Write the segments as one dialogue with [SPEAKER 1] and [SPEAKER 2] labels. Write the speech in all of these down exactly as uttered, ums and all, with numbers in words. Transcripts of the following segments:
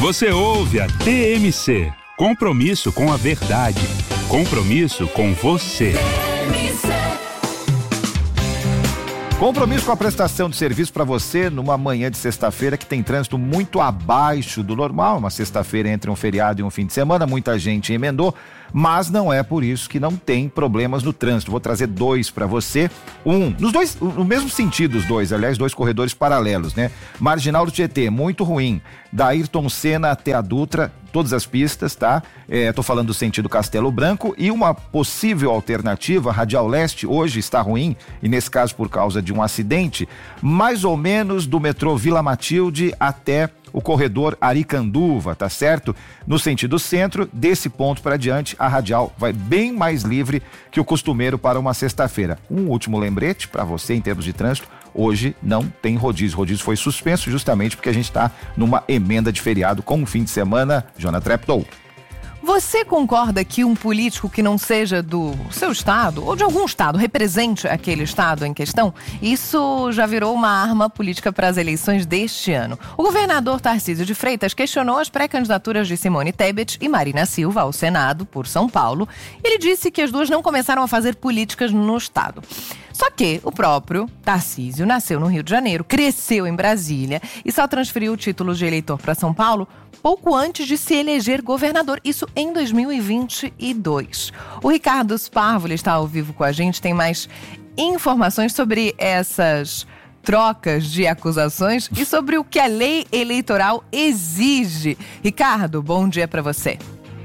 [SPEAKER 1] Você ouve a T M C. Compromisso com a verdade. Compromisso com você.
[SPEAKER 2] Compromisso com a prestação de serviço para você numa manhã de sexta-feira que tem trânsito muito abaixo do normal. Uma sexta-feira entre um feriado e um fim de semana, muita gente emendou, mas não é por isso que não tem problemas no trânsito. Vou trazer dois para você. Um, nos dois, no mesmo sentido os dois, aliás, dois corredores paralelos, né? Marginal do Tietê, muito ruim. Da Ayrton Senna até a Dutra, todas as pistas, tá? É, tô falando do sentido Castelo Branco, e uma possível alternativa, Radial Leste, hoje está ruim, e nesse caso por causa de um acidente, mais ou menos do metrô Vila Matilde até o corredor Aricanduva, tá certo? No sentido centro, desse ponto para diante, a radial vai bem mais livre que o costumeiro para uma sexta-feira. Um último lembrete para você em termos de trânsito: hoje não tem rodízio. Rodízio foi suspenso justamente porque a gente está numa emenda de feriado com um fim de semana. Jona Treptow.
[SPEAKER 3] Você concorda que um político que não seja do seu estado, ou de algum estado, represente aquele estado em questão? Isso já virou uma arma política para as eleições deste ano. O governador Tarcísio de Freitas questionou as pré-candidaturas de Simone Tebet e Marina Silva ao Senado por São Paulo. Ele disse que as duas não começaram a fazer políticas no estado. Só que o próprio Tarcísio nasceu no Rio de Janeiro, cresceu em Brasília e só transferiu o título de eleitor para São Paulo pouco antes de se eleger governador, isso em dois mil e vinte e dois. O Ricardo Sparvoli está ao vivo com a gente, tem mais informações sobre essas trocas de acusações e sobre o que a lei eleitoral exige. Ricardo, bom dia para você.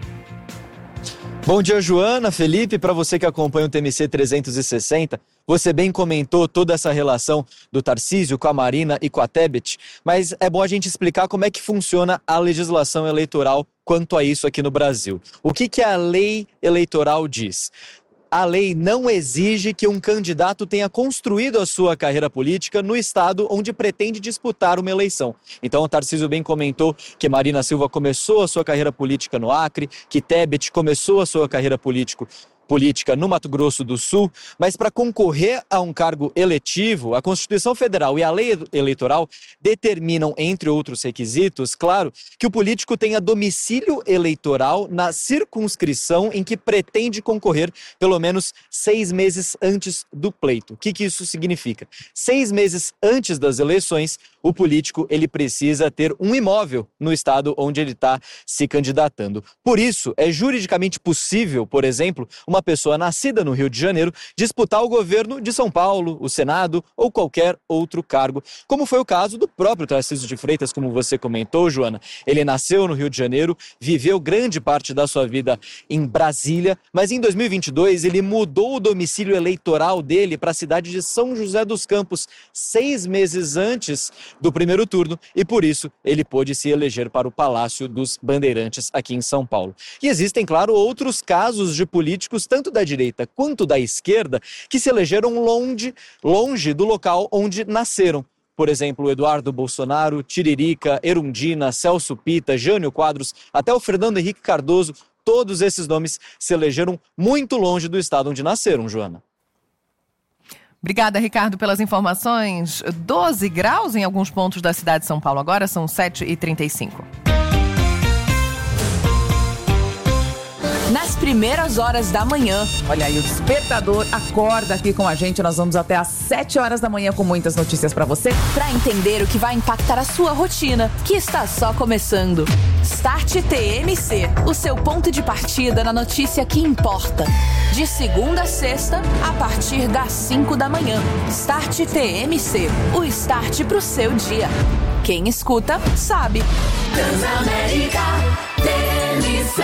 [SPEAKER 4] Bom dia, Joana, Felipe, para você que acompanha o T M C trezentos e sessenta, você bem comentou toda essa relação do Tarcísio com a Marina e com a Tebet, mas é bom a gente explicar como é que funciona a legislação eleitoral quanto a isso aqui no Brasil. O que que a lei eleitoral diz? A lei não exige que um candidato tenha construído a sua carreira política no estado onde pretende disputar uma eleição. Então, o Tarcísio bem comentou que Marina Silva começou a sua carreira política no Acre, que Tebet começou a sua carreira político, política no Mato Grosso do Sul, mas para concorrer a um cargo eletivo, a Constituição Federal e a lei eleitoral determinam, entre outros requisitos, claro, que o político tenha domicílio eleitoral na circunscrição em que pretende concorrer pelo menos seis meses antes do pleito. O que que isso significa? Seis meses antes das eleições, o político ele precisa ter um imóvel no estado onde ele está se candidatando. Por isso, é juridicamente possível, por exemplo, uma pessoa nascida no Rio de Janeiro disputar o governo de São Paulo, o Senado ou qualquer outro cargo, como foi o caso do próprio Tarcísio de Freitas, como você comentou, Joana. Ele nasceu no Rio de Janeiro, viveu grande parte da sua vida em Brasília, mas em dois mil e vinte e dois ele mudou o domicílio eleitoral dele para a cidade de São José dos Campos, seis meses antes do primeiro turno, e por isso ele pôde se eleger para o Palácio dos Bandeirantes aqui em São Paulo. E existem, claro, outros casos de políticos tanto da direita quanto da esquerda, que se elegeram longe, longe do local onde nasceram. Por exemplo, Eduardo Bolsonaro, Tiririca, Erundina, Celso Pitta, Jânio Quadros, até o Fernando Henrique Cardoso, todos esses nomes se elegeram muito longe do estado onde nasceram, Joana.
[SPEAKER 3] Obrigada, Ricardo, pelas informações. doze graus em alguns pontos da cidade de São Paulo agora, são sete e trinta e cinco.
[SPEAKER 5] Nas primeiras horas da manhã. Olha aí, o Despertador acorda aqui com a gente. Nós vamos até às sete horas da manhã com muitas notícias pra você.
[SPEAKER 6] Pra entender o que vai impactar a sua rotina, que está só começando. Start T M C, o seu ponto de partida na notícia que importa. De segunda a sexta, a partir das cinco da manhã. Start T M C, o start pro seu dia. Quem escuta, sabe.
[SPEAKER 7] Transamérica T M C.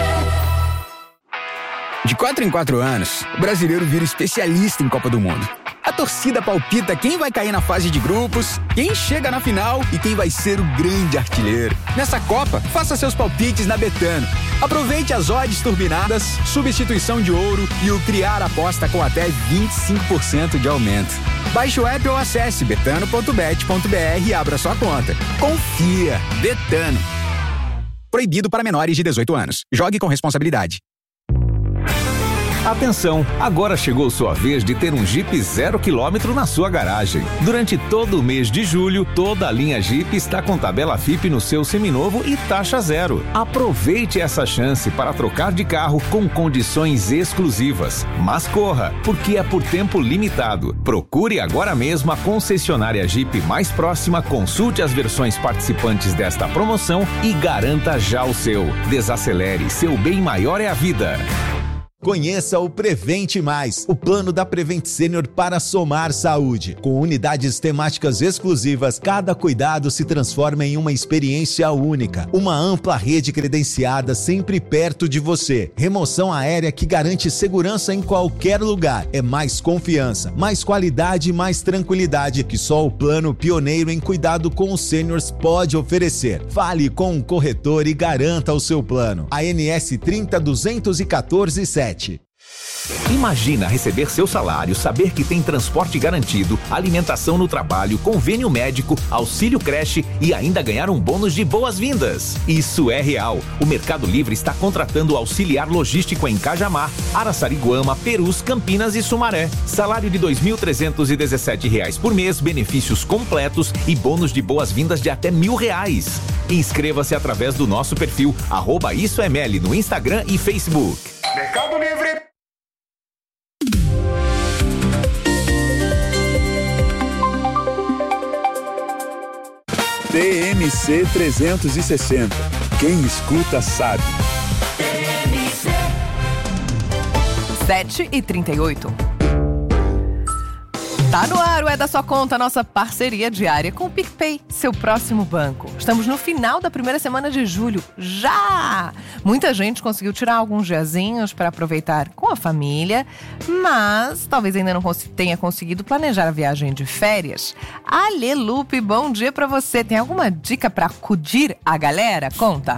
[SPEAKER 8] De quatro em quatro anos, o brasileiro vira especialista em Copa do Mundo. A torcida palpita quem vai cair na fase de grupos, quem chega na final e quem vai ser o grande artilheiro. Nessa Copa, faça seus palpites na Betano. Aproveite as odds turbinadas, substituição de ouro e o Criar Aposta com até vinte e cinco por cento de aumento. Baixe o app ou acesse betano ponto bet ponto br e abra sua conta. Confia! Betano. Proibido para menores de dezoito anos. Jogue com responsabilidade.
[SPEAKER 9] Atenção, agora chegou sua vez de ter um Jeep zero quilômetro na sua garagem. Durante todo o mês de julho, toda a linha Jeep está com tabela F I P no seu seminovo e taxa zero. Aproveite essa chance para trocar de carro com condições exclusivas. Mas corra, porque é por tempo limitado. Procure agora mesmo a concessionária Jeep mais próxima, consulte as versões participantes desta promoção e garanta já o seu. Desacelere, seu bem maior é a vida.
[SPEAKER 10] Conheça o Prevente Mais, o plano da Prevent Senior para somar saúde. Com unidades temáticas exclusivas, cada cuidado se transforma em uma experiência única. Uma ampla rede credenciada sempre perto de você. Remoção aérea que garante segurança em qualquer lugar. É mais confiança, mais qualidade e mais tranquilidade que só o plano pioneiro em cuidado com os seniors pode oferecer. Fale com um corretor e garanta o seu plano. A N S trinta duzentos e quatorze sete.
[SPEAKER 9] Imagina receber seu salário, saber que tem transporte garantido, alimentação no trabalho, convênio médico, auxílio creche e ainda ganhar um bônus de boas-vindas. Isso é real. O Mercado Livre está contratando auxiliar logístico em Cajamar, Araçariguama, Perus, Campinas e Sumaré. Salário de dois mil trezentos e dezessete reais por mês, benefícios completos e bônus de boas-vindas de até mil reais. Inscreva-se através do nosso perfil arroba isso é mel no Instagram e Facebook.
[SPEAKER 11] Mercado Livre.
[SPEAKER 1] T M C trezentos e sessenta. Quem escuta sabe.
[SPEAKER 3] sete e trinta e oito. Tá no ar o É da Sua Conta, nossa parceria diária com o PicPay, seu próximo banco. Estamos no final da primeira semana de julho. Já! Muita gente conseguiu tirar alguns diazinhos para aproveitar com a família, mas talvez ainda não tenha conseguido planejar a viagem de férias. Ale Lupe, bom dia para você. Tem alguma dica para acudir a galera? Conta.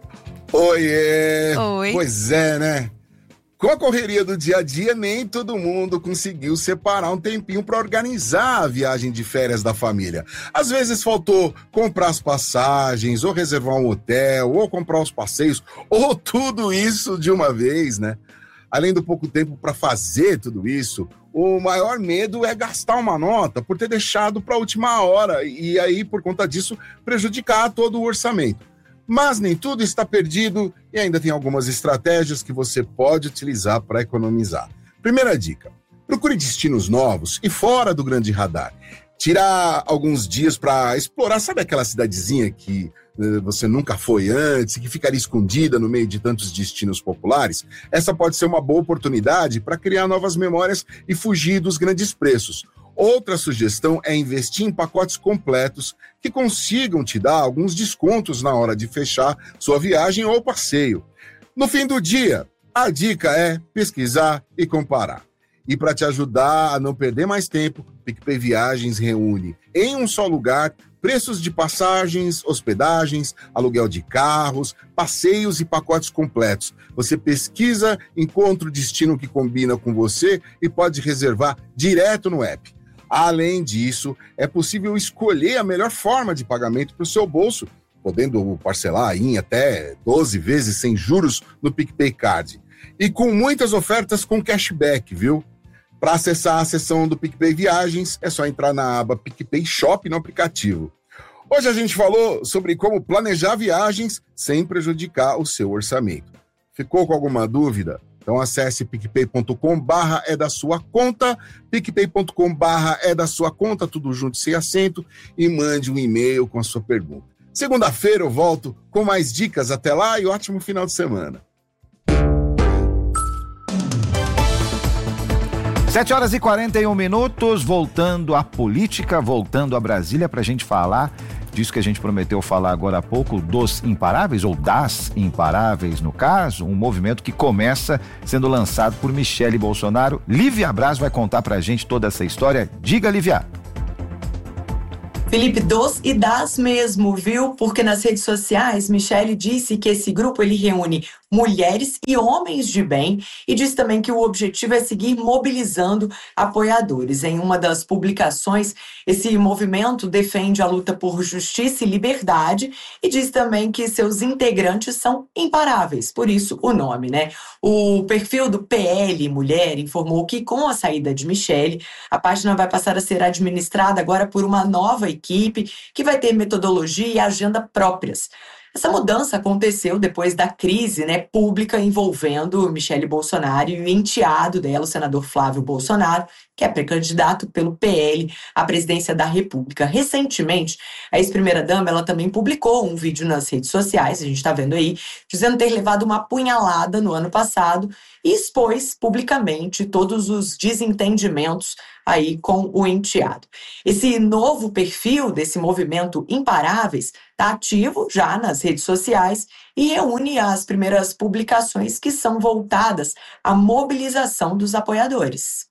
[SPEAKER 11] Oiê!
[SPEAKER 3] Oi.
[SPEAKER 11] Pois é, né? Com a correria do dia a dia, nem todo mundo conseguiu separar um tempinho para organizar a viagem de férias da família. Às vezes faltou comprar as passagens, ou reservar um hotel, ou comprar os passeios, ou tudo isso de uma vez, né? Além do pouco tempo para fazer tudo isso, o maior medo é gastar uma nota por ter deixado para a última hora e aí, por conta disso, prejudicar todo o orçamento. Mas nem tudo está perdido e ainda tem algumas estratégias que você pode utilizar para economizar. Primeira dica, procure destinos novos e fora do grande radar. Tirar alguns dias para explorar, sabe aquela cidadezinha que uh, você nunca foi antes e que ficaria escondida no meio de tantos destinos populares? Essa pode ser uma boa oportunidade para criar novas memórias e fugir dos grandes preços. Outra sugestão é investir em pacotes completos que consigam te dar alguns descontos na hora de fechar sua viagem ou passeio. No fim do dia, a dica é pesquisar e comparar. E para te ajudar a não perder mais tempo, PicPay Viagens reúne em um só lugar preços de passagens, hospedagens, aluguel de carros, passeios e pacotes completos. Você pesquisa, encontra o destino que combina com você e pode reservar direto no app. Além disso, é possível escolher a melhor forma de pagamento para o seu bolso, podendo parcelar em até doze vezes sem juros no PicPay Card. E com muitas ofertas com cashback, viu? Para acessar a seção do PicPay Viagens, é só entrar na aba PicPay Shop no aplicativo. Hoje a gente falou sobre como planejar viagens sem prejudicar o seu orçamento. Ficou com alguma dúvida? Então acesse picpay.com barra é da sua conta, picpay.com barra é da sua conta, tudo junto sem acento, e mande um e-mail com a sua pergunta. Segunda-feira eu volto com mais dicas. Até lá e ótimo final de semana.
[SPEAKER 2] sete horas e quarenta e um minutos, voltando à política, voltando a Brasília para a gente falar disso que a gente prometeu falar agora há pouco, dos imparáveis, ou das imparáveis no caso, um movimento que começa sendo lançado por Michele Bolsonaro. Lívia Braz vai contar pra gente toda essa história. Diga, Lívia.
[SPEAKER 12] Felipe, dos e das mesmo, viu? Porque nas redes sociais, Michele disse que esse grupo ele reúne mulheres e homens de bem e diz também que o objetivo é seguir mobilizando apoiadores. Em uma das publicações, esse movimento defende a luta por justiça e liberdade e diz também que seus integrantes são imparáveis, por isso o nome, né? O perfil do P L Mulher informou que com a saída de Michele, a página vai passar a ser administrada agora por uma nova equipe que vai ter metodologia e agenda próprias. Essa mudança aconteceu depois da crise, né, pública envolvendo Michele Bolsonaro e o enteado dela, o senador Flávio Bolsonaro, que é pré-candidato pelo P L à presidência da República. Recentemente, a ex-primeira-dama ela também publicou um vídeo nas redes sociais, a gente está vendo aí, dizendo ter levado uma punhalada no ano passado e expôs publicamente todos os desentendimentos aí com o enteado. Esse novo perfil desse movimento Imparáveis está ativo já nas redes sociais e reúne as primeiras publicações que são voltadas à mobilização dos apoiadores.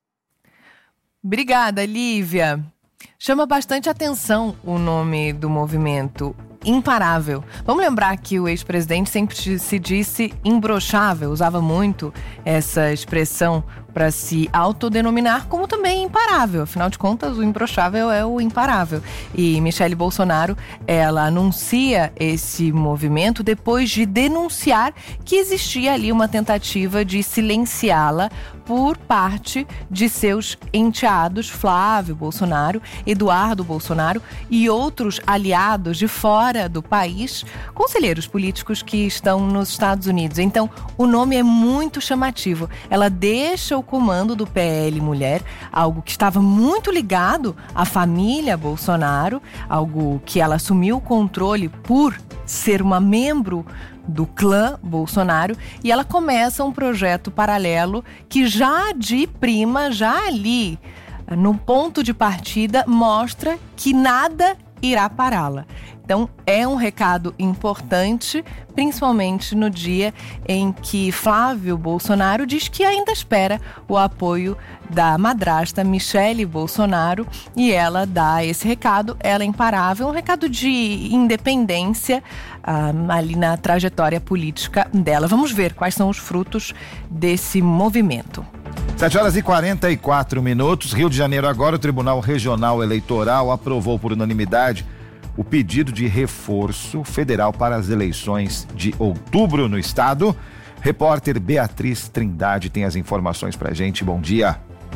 [SPEAKER 3] Obrigada, Lívia. Chama bastante atenção o nome do movimento Imparável. Vamos lembrar que o ex-presidente sempre se disse imbrochável, usava muito essa expressão para se autodenominar como também imparável. Afinal de contas, o imbrochável é o imparável. E Michele Bolsonaro, ela anuncia esse movimento depois de denunciar que existia ali uma tentativa de silenciá-la por parte de seus enteados, Flávio Bolsonaro, Eduardo Bolsonaro e outros aliados de fora do país, conselheiros políticos que estão nos Estados Unidos. Então, o nome é muito chamativo. Ela deixa o comando do P L Mulher, algo que estava muito ligado à família Bolsonaro, algo que ela assumiu o controle por ser uma membro do clã Bolsonaro, e ela começa um projeto paralelo que já de prima, já ali no ponto de partida, mostra que nada irá pará-la. Então, é um recado importante, principalmente no dia em que Flávio Bolsonaro diz que ainda espera o apoio da madrasta Michele Bolsonaro, e ela dá esse recado, ela é imparável, um recado de independência ah, ali na trajetória política dela. Vamos ver quais são os frutos desse movimento.
[SPEAKER 2] sete horas e quarenta e quatro minutos, Rio de Janeiro agora, o Tribunal Regional Eleitoral aprovou por unanimidade o pedido de reforço federal para as eleições de outubro no estado. Repórter Beatriz Trindade tem as informações pra gente. Bom dia.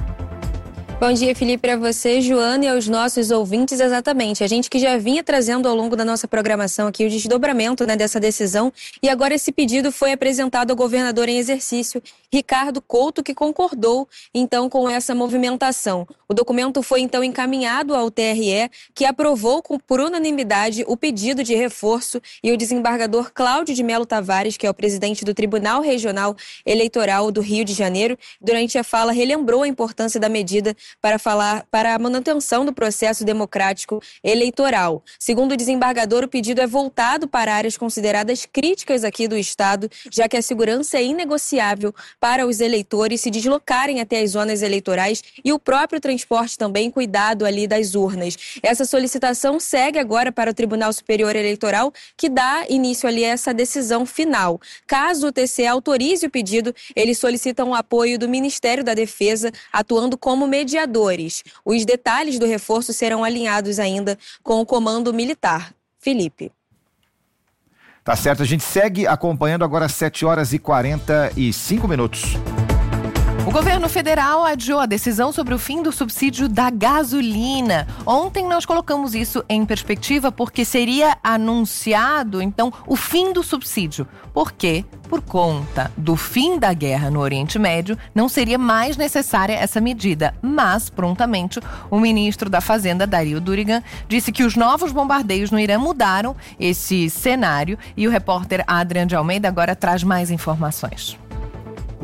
[SPEAKER 13] Bom dia, Felipe, para você, Joana, e aos nossos ouvintes. Exatamente, a gente que já vinha trazendo ao longo da nossa programação aqui o desdobramento, né, dessa decisão, e agora esse pedido foi apresentado ao governador em exercício, Ricardo Couto, que concordou então com essa movimentação. O documento foi então encaminhado ao T R E, que aprovou com, por unanimidade o pedido de reforço, e o desembargador Cláudio de Melo Tavares, que é o presidente do Tribunal Regional Eleitoral do Rio de Janeiro, durante a fala relembrou a importância da medida para falar para a manutenção do processo democrático eleitoral. Segundo o desembargador, o pedido é voltado para áreas consideradas críticas aqui do estado, já que a segurança é inegociável para os eleitores se deslocarem até as zonas eleitorais e o próprio transporte também, cuidado ali das urnas. Essa solicitação segue agora para o Tribunal Superior Eleitoral, que dá início ali a essa decisão final. Caso o T C E autorize o pedido, eles solicitam o apoio do Ministério da Defesa, atuando como mediador. Os detalhes do reforço serão alinhados ainda com o comando militar. Felipe.
[SPEAKER 2] Tá certo, a gente segue acompanhando agora às sete horas e quarenta e cinco minutos.
[SPEAKER 3] O governo federal adiou a decisão sobre o fim do subsídio da gasolina. Ontem nós colocamos isso em perspectiva porque seria anunciado, então, o fim do subsídio. Por quê? Por conta do fim da guerra no Oriente Médio, não seria mais necessária essa medida. Mas, prontamente, o ministro da Fazenda, Dario Durigan, disse que os novos bombardeios no Irã mudaram esse cenário. E o repórter Adrian de Almeida agora traz mais informações.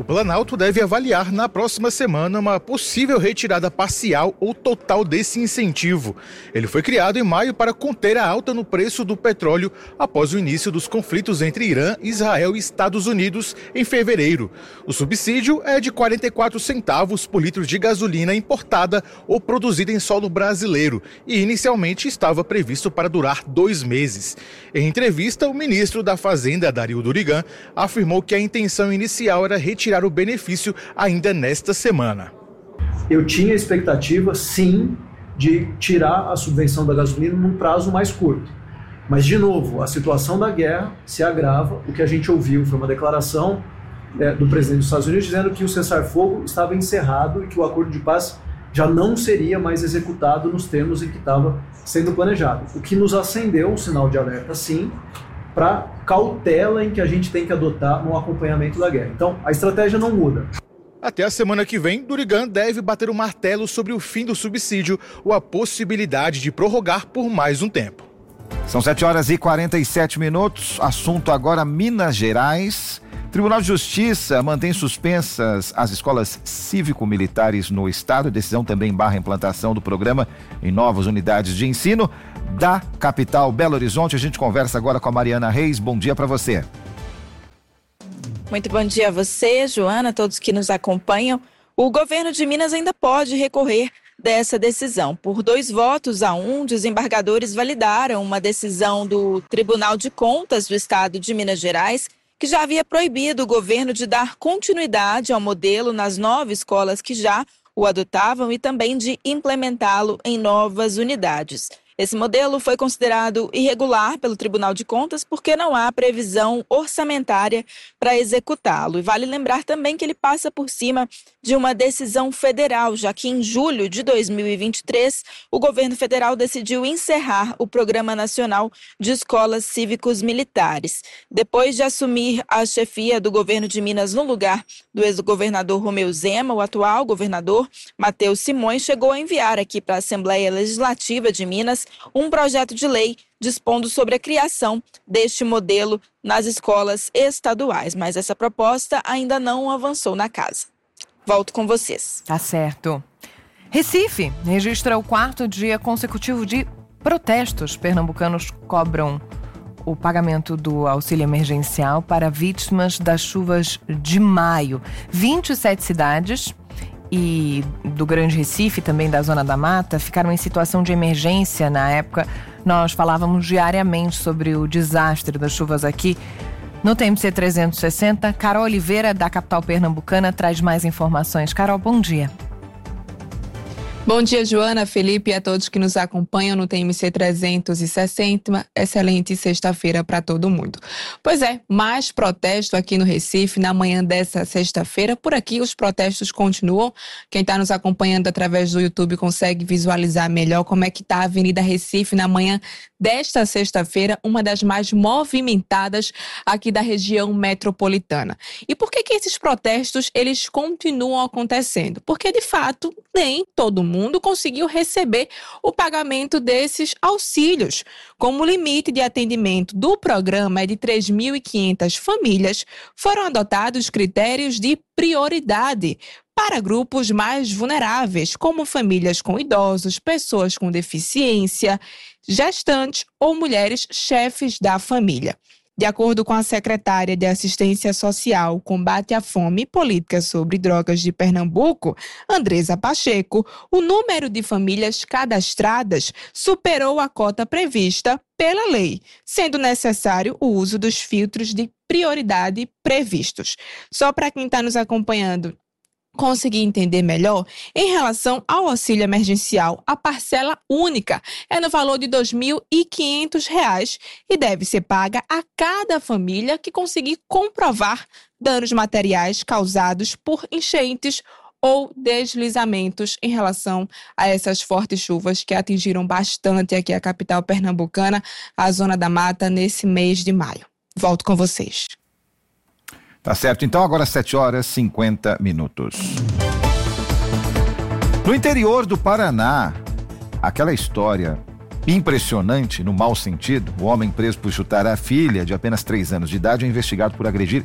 [SPEAKER 14] O Planalto deve avaliar na próxima semana uma possível retirada parcial ou total desse incentivo. Ele foi criado em maio para conter a alta no preço do petróleo após o início dos conflitos entre Irã, Israel e Estados Unidos em fevereiro. O subsídio é de quarenta e quatro centavos por litro de gasolina importada ou produzida em solo brasileiro e inicialmente estava previsto para durar dois meses. Em entrevista, o ministro da Fazenda, Dario Durigan, afirmou que a intenção inicial era retirar o benefício ainda nesta semana.
[SPEAKER 15] Eu tinha a expectativa, sim, de tirar a subvenção da gasolina num prazo mais curto. Mas, de novo, a situação da guerra se agrava. O que a gente ouviu foi uma declaração é, do presidente dos Estados Unidos dizendo que o cessar-fogo estava encerrado e que o acordo de paz já não seria mais executado nos termos em que estava sendo planejado. O que nos acendeu um sinal de alerta, sim, para cautela em que a gente tem que adotar no acompanhamento da guerra. Então, a estratégia não muda.
[SPEAKER 14] Até a semana que vem, Durigan deve bater o martelo sobre o fim do subsídio ou a possibilidade de prorrogar por mais um tempo.
[SPEAKER 2] São sete horas e quarenta e sete minutos. Assunto agora Minas Gerais. Tribunal de Justiça mantém suspensas as escolas cívico-militares no estado. A decisão também barra a implantação do programa em novas unidades de ensino da capital Belo Horizonte. A gente conversa agora com a Mariana Reis. Bom dia para você.
[SPEAKER 16] Muito bom dia a você, Joana, todos que nos acompanham. O governo de Minas ainda pode recorrer dessa decisão. Por dois votos a um, desembargadores validaram uma decisão do Tribunal de Contas do Estado de Minas Gerais, que já havia proibido o governo de dar continuidade ao modelo nas nove escolas que já o adotavam e também de implementá-lo em novas unidades. Esse modelo foi considerado irregular pelo Tribunal de Contas porque não há previsão orçamentária para executá-lo. E vale lembrar também que ele passa por cima de uma decisão federal, já que em julho de dois mil e vinte e três, o governo federal decidiu encerrar o Programa Nacional de Escolas Cívicos Militares. Depois de assumir a chefia do governo de Minas no lugar do ex-governador Romeu Zema, o atual governador Matheus Simões chegou a enviar aqui para a Assembleia Legislativa de Minas um projeto de lei dispondo sobre a criação deste modelo nas escolas estaduais, mas essa proposta ainda não avançou na casa. Volto com vocês.
[SPEAKER 3] Tá certo. Recife registra o quarto dia consecutivo de protestos. Pernambucanos cobram o pagamento do auxílio emergencial para vítimas das chuvas de maio. vinte e sete cidades e do Grande Recife, também da Zona da Mata, ficaram em situação de emergência na época. Nós falávamos diariamente sobre o desastre das chuvas aqui no T M C trezentos e sessenta. Carol Oliveira, da capital pernambucana, traz mais informações. Carol, bom dia.
[SPEAKER 17] Bom dia, Joana, Felipe e a todos que nos acompanham no T M C trezentos e sessenta. Excelente sexta-feira para todo mundo. Pois é, mais protesto aqui no Recife na manhã dessa sexta-feira. Por aqui os protestos continuam. Quem está nos acompanhando através do YouTube consegue visualizar melhor como é que está a Avenida Recife na manhã desta sexta-feira, uma das mais movimentadas aqui da região metropolitana. E por que que esses protestos eles continuam acontecendo? Porque, de fato, nem todo mundo mundo conseguiu receber o pagamento desses auxílios. Como o limite de atendimento do programa é de três mil e quinhentas famílias, foram adotados critérios de prioridade para grupos mais vulneráveis, como famílias com idosos, pessoas com deficiência, gestantes ou mulheres chefes da família. De acordo com a secretária de Assistência Social, Combate à Fome e Políticas sobre Drogas de Pernambuco, Andresa Pacheco, o número de famílias cadastradas superou a cota prevista pela lei, sendo necessário o uso dos filtros de prioridade previstos. Só para quem está nos acompanhando conseguir entender melhor, em relação ao auxílio emergencial, a parcela única é no valor de dois mil e quinhentos reais e deve ser paga a cada família que conseguir comprovar danos materiais causados por enchentes ou deslizamentos em relação a essas fortes chuvas que atingiram bastante aqui a capital pernambucana, a Zona da Mata, nesse mês de maio. Volto com vocês.
[SPEAKER 2] Tá certo, então agora sete horas e cinquenta minutos. No interior do Paraná, aquela história impressionante, no mau sentido, o homem preso por chutar a filha de apenas três anos de idade é investigado por agredir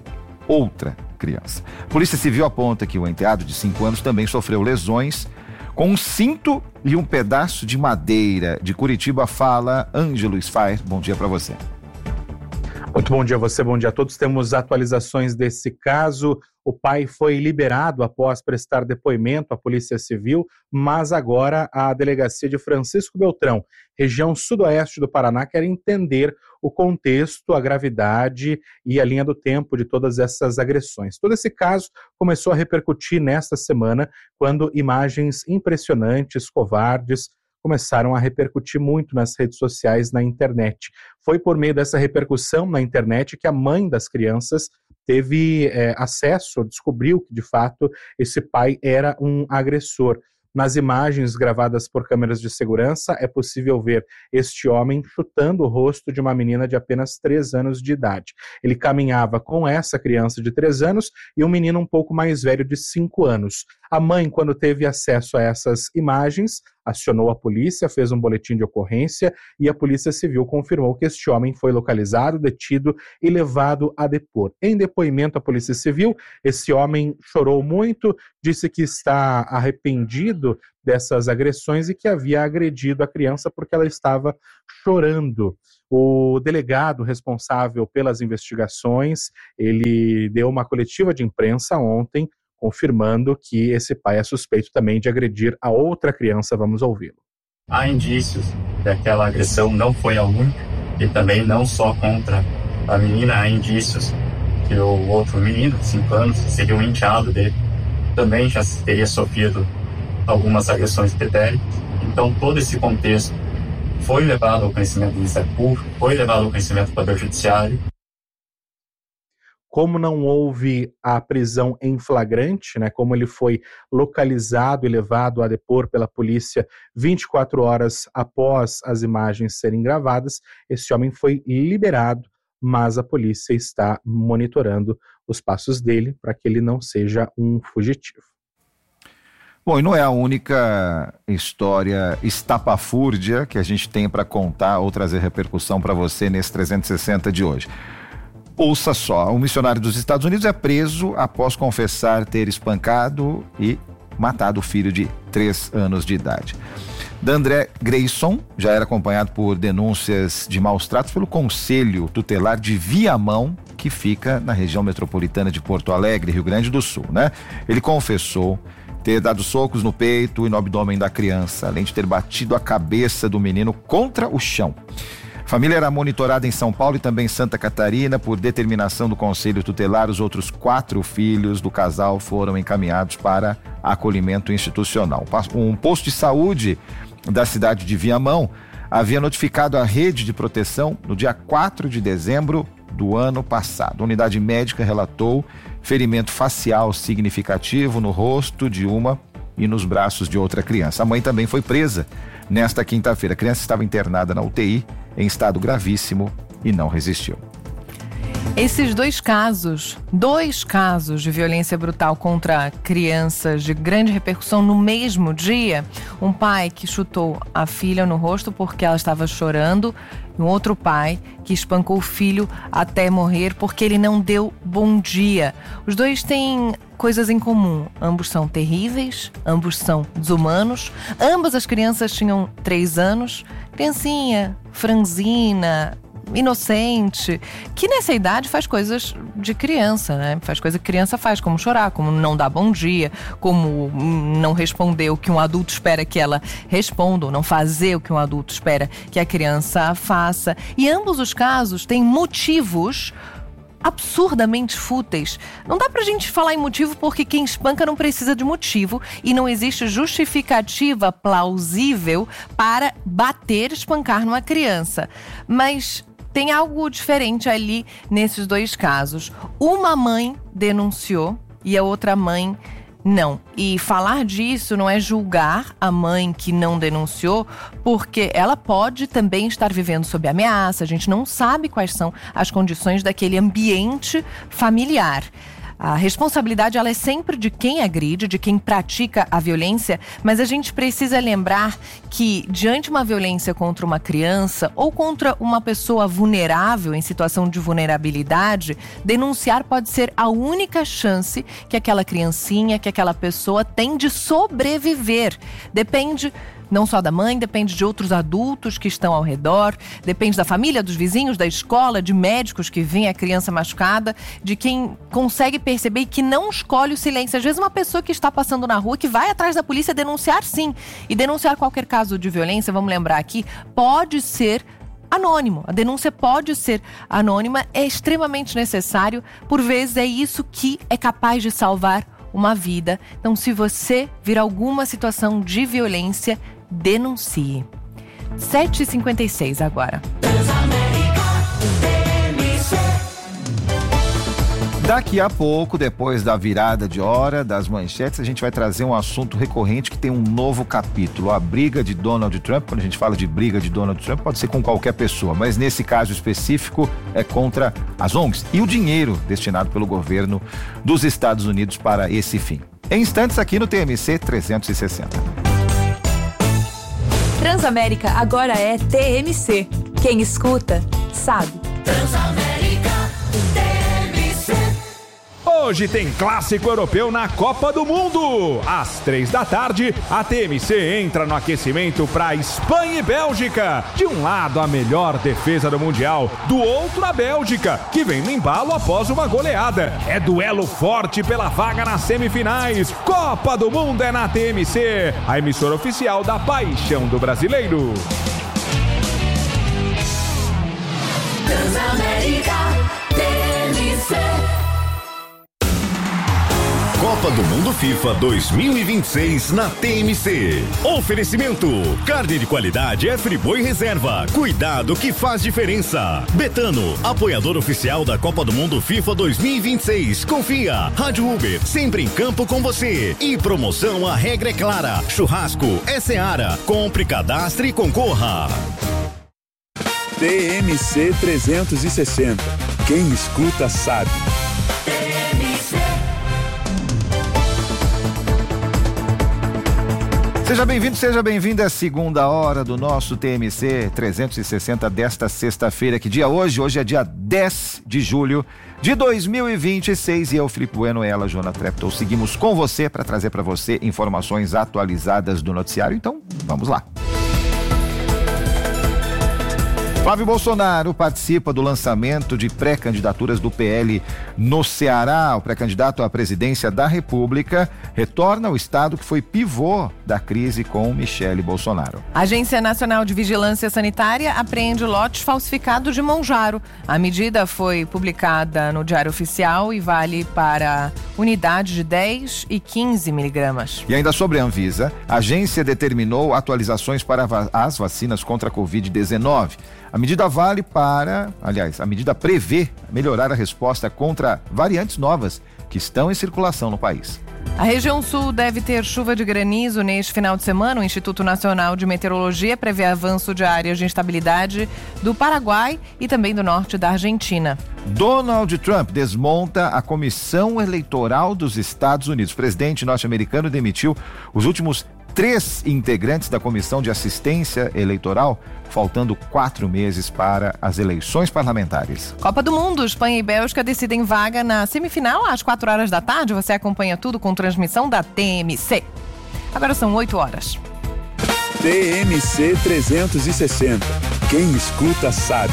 [SPEAKER 2] outra criança. A Polícia Civil aponta que o enteado de cinco anos também sofreu lesões com um cinto e um pedaço de madeira. De Curitiba fala Ângelo Sfair. Bom dia para você.
[SPEAKER 18] Muito bom dia a você, bom dia a todos. Temos atualizações desse caso. O pai foi liberado após prestar depoimento à Polícia Civil, mas agora a delegacia de Francisco Beltrão, região sudoeste do Paraná, quer entender o contexto, a gravidade e a linha do tempo de todas essas agressões. Todo esse caso começou a repercutir nesta semana, quando imagens impressionantes, covardes, começaram a repercutir muito nas redes sociais, na internet. Foi por meio dessa repercussão na internet que a mãe das crianças teve é, acesso, descobriu que, de fato, esse pai era um agressor. Nas imagens gravadas por câmeras de segurança, é possível ver este homem chutando o rosto de uma menina de apenas três anos de idade. Ele caminhava com essa criança de três anos e um menino um pouco mais velho de cinco anos. A mãe, quando teve acesso a essas imagens, acionou a polícia, fez um boletim de ocorrência e a Polícia Civil confirmou que este homem foi localizado, detido e levado a depor. Em depoimento à Polícia Civil, esse homem chorou muito, disse que está arrependido dessas agressões e que havia agredido a criança porque ela estava chorando. O delegado responsável pelas investigações, ele deu uma coletiva de imprensa ontem, confirmando que esse pai é suspeito também de agredir a outra criança. Vamos ouvi-lo.
[SPEAKER 19] Há indícios que aquela agressão não foi a única e também não só contra a menina, há indícios que o outro menino, de cinco anos, seria um enteado dele, também já teria sofrido algumas agressões pretéritas. Então todo esse contexto foi levado ao conhecimento do Ministério Público, foi levado ao conhecimento do Poder Judiciário.
[SPEAKER 18] Como não houve a prisão em flagrante, né, como ele foi localizado e levado a depor pela polícia vinte e quatro horas após as imagens serem gravadas, esse homem foi liberado, mas a polícia está monitorando os passos dele para que ele não seja um fugitivo.
[SPEAKER 2] Bom, e não é a única história estapafúrdia que a gente tem para contar ou trazer repercussão para você nesse trezentos e sessenta de hoje. Ouça só, um missionário dos Estados Unidos é preso após confessar ter espancado e matado o filho de três anos de idade. D'André Grayson já era acompanhado por denúncias de maus tratos pelo Conselho Tutelar de Viamão, que fica na região metropolitana de Porto Alegre, Rio Grande do Sul, né? Ele confessou ter dado socos no peito e no abdômen da criança, além de ter batido a cabeça do menino contra o chão. A família era monitorada em São Paulo e também em Santa Catarina. Por determinação do Conselho Tutelar, os outros quatro filhos do casal foram encaminhados para acolhimento institucional. Um posto de saúde da cidade de Viamão havia notificado a rede de proteção no dia quatro de dezembro do ano passado. A unidade médica relatou ferimento facial significativo no rosto de uma e nos braços de outra criança. A mãe também foi presa nesta quinta-feira. A criança estava internada na U T I em estado gravíssimo e não resistiu.
[SPEAKER 3] Esses dois casos, dois casos de violência brutal contra crianças de grande repercussão no mesmo dia, um pai que chutou a filha no rosto porque ela estava chorando, e um outro pai que espancou o filho até morrer porque ele não deu bom dia. Os dois têm coisas em comum, ambos são terríveis, ambos são desumanos, ambas as crianças tinham três anos, criancinha, franzina, inocente, que nessa idade faz coisas de criança, né? Faz coisa que criança faz, como chorar, como não dar bom dia, como não responder o que um adulto espera que ela responda, ou não fazer o que um adulto espera que a criança faça. E ambos os casos têm motivos absurdamente fúteis. Não dá pra gente falar em motivo porque quem espanca não precisa de motivo e não existe justificativa plausível para bater, espancar numa criança. Mas tem algo diferente ali nesses dois casos. Uma mãe denunciou e a outra mãe não. E falar disso não é julgar a mãe que não denunciou, porque ela pode também estar vivendo sob ameaça. A gente não sabe quais são as condições daquele ambiente familiar. A responsabilidade ela é sempre de quem agride, de quem pratica a violência, mas a gente precisa lembrar que diante de uma violência contra uma criança ou contra uma pessoa vulnerável, em situação de vulnerabilidade, denunciar pode ser a única chance que aquela criancinha, que aquela pessoa tem de sobreviver. Depende não só da mãe, depende de outros adultos que estão ao redor, depende da família, dos vizinhos, da escola, de médicos que veem a criança machucada, de quem consegue perceber e que não escolhe o silêncio. Às vezes uma pessoa que está passando na rua, que vai atrás da polícia denunciar sim, e denunciar qualquer caso de violência, vamos lembrar aqui, pode ser anônimo. A denúncia pode ser anônima, é extremamente necessário, por vezes é isso que é capaz de salvar uma vida. Então, se você vir alguma situação de violência, denuncie. sete e cinquenta e seis agora.
[SPEAKER 2] Daqui a pouco, depois da virada de hora das manchetes, a gente vai trazer um assunto recorrente que tem um novo capítulo. A briga de Donald Trump. Quando a gente fala de briga de Donald Trump, pode ser com qualquer pessoa, mas nesse caso específico é contra as O N Gs e o dinheiro destinado pelo governo dos Estados Unidos para esse fim. Em instantes aqui no T M C trezentos e sessenta.
[SPEAKER 6] Transamérica agora é T M C. Quem escuta, sabe.
[SPEAKER 7] Transamérica T M C.
[SPEAKER 20] Hoje tem clássico europeu na Copa do Mundo. Às três da tarde, a T M C entra no aquecimento para Espanha e Bélgica. De um lado, a melhor defesa do Mundial. Do outro, a Bélgica, que vem no embalo após uma goleada. É duelo forte pela vaga nas semifinais. Copa do Mundo é na T M C, a emissora oficial da paixão do brasileiro.
[SPEAKER 7] Transamérica T M C.
[SPEAKER 21] Copa do Mundo FIFA dois mil e vinte e seis na T M C. Oferecimento: carne de qualidade é Friboi Reserva. Cuidado que faz diferença. Betano, apoiador oficial da Copa do Mundo FIFA dois mil e vinte e seis. Confia. Rádio Uber, sempre em campo com você. E promoção, a regra é clara. Churrasco é Seara. Compre, cadastre e concorra.
[SPEAKER 22] T M C trezentos e sessenta. Quem escuta sabe.
[SPEAKER 2] Seja bem-vindo, seja bem-vinda à segunda hora do nosso T M C trezentos e sessenta desta sexta-feira. Que dia hoje? Hoje é dia dez de julho de dois mil e vinte e seis e eu, Felipe Bueno, e ela, Joana Treptow, seguimos com você para trazer para você informações atualizadas do noticiário. Então, vamos lá. Flávio Bolsonaro participa do lançamento de pré-candidaturas do P L no Ceará. O pré-candidato à presidência da República retorna ao estado que foi pivô da crise com Michele Bolsonaro.
[SPEAKER 3] A Agência Nacional de Vigilância Sanitária apreende lotes falsificados de Monjaro. A medida foi publicada no Diário Oficial e vale para unidades de dez e quinze miligramas.
[SPEAKER 2] E ainda sobre a Anvisa, a agência determinou atualizações para as vacinas contra a covid dezenove. A medida vale para, aliás, a medida prevê melhorar a resposta contra variantes novas que estão em circulação no país.
[SPEAKER 3] A região sul deve ter chuva de granizo neste final de semana. O Instituto Nacional de Meteorologia prevê avanço de áreas de instabilidade do Paraguai e também do norte da Argentina.
[SPEAKER 2] Donald Trump desmonta a Comissão Eleitoral dos Estados Unidos. O presidente norte-americano demitiu os últimos três integrantes da Comissão de Assistência Eleitoral, faltando quatro meses para as eleições parlamentares.
[SPEAKER 3] Copa do Mundo, Espanha e Bélgica decidem vaga na semifinal às quatro horas da tarde. Você acompanha tudo com transmissão da T M C. Agora são oito horas.
[SPEAKER 22] T M C trezentos e sessenta. Quem escuta sabe.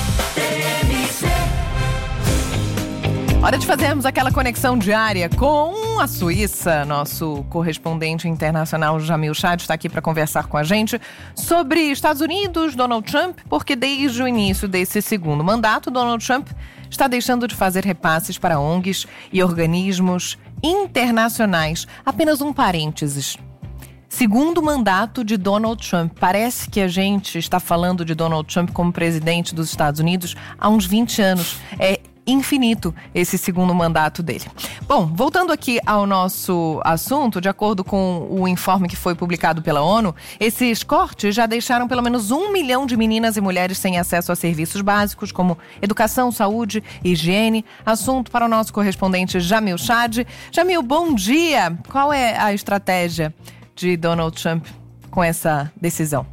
[SPEAKER 3] Hora de fazermos aquela conexão diária com a Suíça. Nosso correspondente internacional Jamil Chad está aqui para conversar com a gente sobre Estados Unidos, Donald Trump, porque desde o início desse segundo mandato, Donald Trump está deixando de fazer repasses para O N Gs e organismos internacionais. Apenas um parênteses. Segundo mandato de Donald Trump. Parece que a gente está falando de Donald Trump como presidente dos Estados Unidos há uns vinte anos. É infinito esse segundo mandato dele. Bom, voltando aqui ao nosso assunto, de acordo com o informe que foi publicado pela ONU, esses cortes já deixaram pelo menos um milhão de meninas e mulheres sem acesso a serviços básicos como educação, saúde e higiene. Assunto para o nosso correspondente Jamil Chad. Jamil, bom dia! Qual é a estratégia de Donald Trump com essa decisão?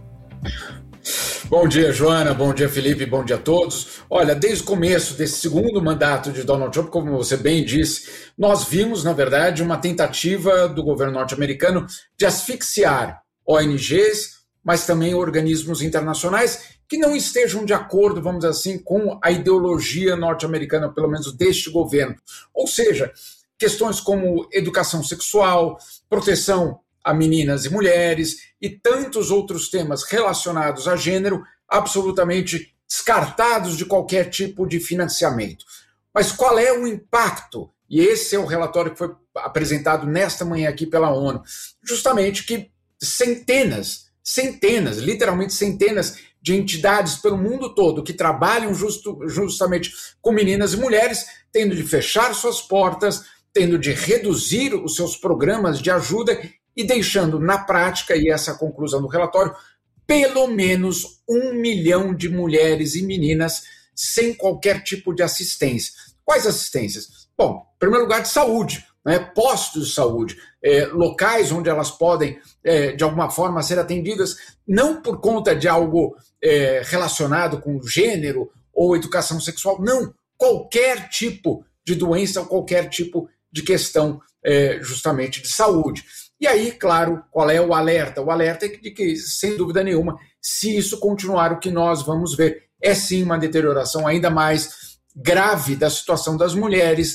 [SPEAKER 4] Bom dia, Joana, bom dia, Felipe, bom dia a todos. Olha, desde o começo desse segundo mandato de Donald Trump, como você bem disse, nós vimos, na verdade, uma tentativa do governo norte-americano de asfixiar O N Gs, mas também organismos internacionais que não estejam de acordo, vamos dizer assim, com a ideologia norte-americana, pelo menos deste governo. Ou seja, questões como educação sexual, proteção a meninas e mulheres e tantos outros temas relacionados a gênero absolutamente descartados de qualquer tipo de financiamento. Mas qual é o impacto? E esse é o relatório que foi apresentado nesta manhã aqui pela ONU. Justamente que centenas, centenas, literalmente centenas de entidades pelo mundo todo que trabalham justo, justamente com meninas e mulheres, tendo de fechar suas portas, tendo de reduzir os seus programas de ajuda e deixando na prática, e essa é a conclusão do relatório, pelo menos um milhão de mulheres e meninas sem qualquer tipo de assistência. Quais assistências? Bom, em primeiro lugar, de saúde, né? Postos de saúde, é, locais onde elas podem, é, de alguma forma, ser atendidas, não por conta de algo é, relacionado com gênero ou educação sexual, não, qualquer tipo de doença ou qualquer tipo de questão é, justamente de saúde. E aí, claro, qual é o alerta? O alerta é de que, sem dúvida nenhuma, se isso continuar, o que nós vamos ver é sim uma deterioração ainda mais grave da situação das mulheres,